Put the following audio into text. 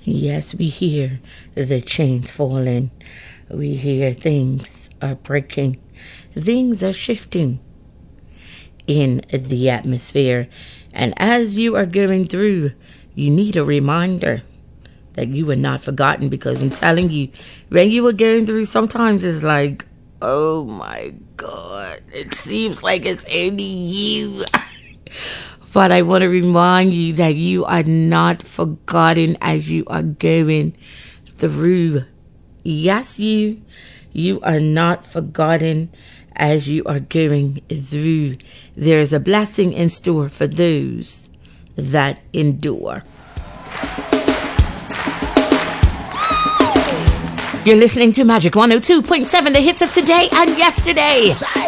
Yes, we hear the chains falling. We hear things are breaking. Things are shifting in the atmosphere. And as you are going through, you need a reminder that you were not forgotten, because I'm telling you, when you were going through, sometimes it's like, oh my God, it seems like it's only you. But I want to remind you that you are not forgotten as you are going through. Yes, you are not forgotten as you are going through. There is a blessing in store for those that endure. You're listening to Magic 102.7, the hits of today and yesterday.